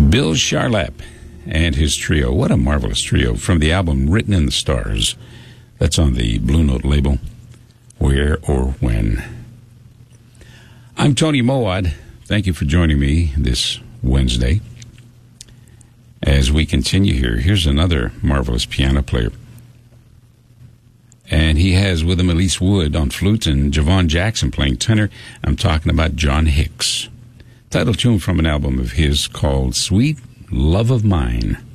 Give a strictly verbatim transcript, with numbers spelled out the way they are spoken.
Bill Charlap and his trio. What a marvelous trio from the album Written in the Stars. That's on the Blue Note label. Where or When. I'm Tony Moawad. Thank you for joining me this Wednesday. As we continue here, here's another marvelous piano player. And he has with him Elise Wood on flute and Javon Jackson playing tenor. I'm talking about John Hicks. Title tune from an album of his called Sweet Love of Mine.